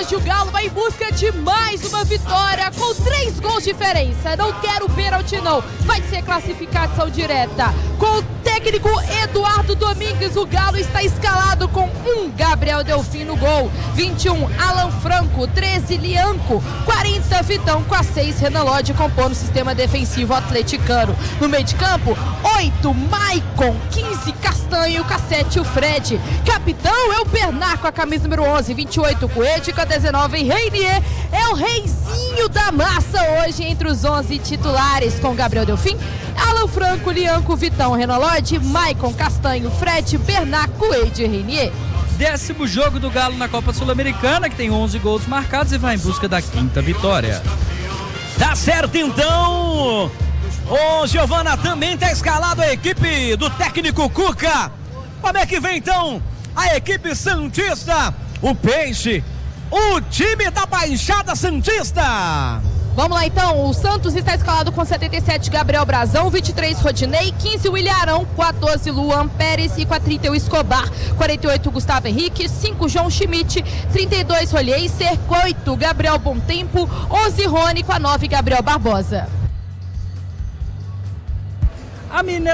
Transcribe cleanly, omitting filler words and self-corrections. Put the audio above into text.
hoje o Galo vai em busca de mais uma vitória com 3 gols de diferença. Não quero pênalti não, vai ser classificação direta. Com o técnico Eduardo Domingues, o Galo está escalado com 1 Gabriel Delfim no gol, 21 Alan Franco, 13 Lianco, 40 Vitão com a 6 Renan Lodge compondo o sistema defensivo atleticano. No meio de campo, 8 Maicon, 15 Castanho, com a 7 o Fred. Capitão é o Bernard com a camisa número 11, 28 Coelho, com a 19 Reinier. É o reizinho da massa hoje entre os 11 titulares, com Gabriel Delfim, Alan Franco, Lianco, Vitão, Renan Lodge, Maicon, Castanho, Fred, Bernard, Coelho e Reinier. 10º jogo do Galo na Copa Sul-Americana, que tem 11 gols marcados e vai em busca da 5ª vitória. Tá certo então. Ô Giovana, também tá escalado a equipe do técnico Cuca. Como é que vem então a equipe santista? O Peixe, o time da Baixada Santista. Vamos lá então, o Santos está escalado com 77 Gabriel Brazão, 23 Rodinei, 15 William Arão, com a 12 Luan Pérez e com a 31 Escobar, 48 Gustavo Henrique, 5 João Schmidt, 32 Rolheiser, 8 Gabriel Bontempo, 11 Rony com a 9 Gabriel Barbosa. A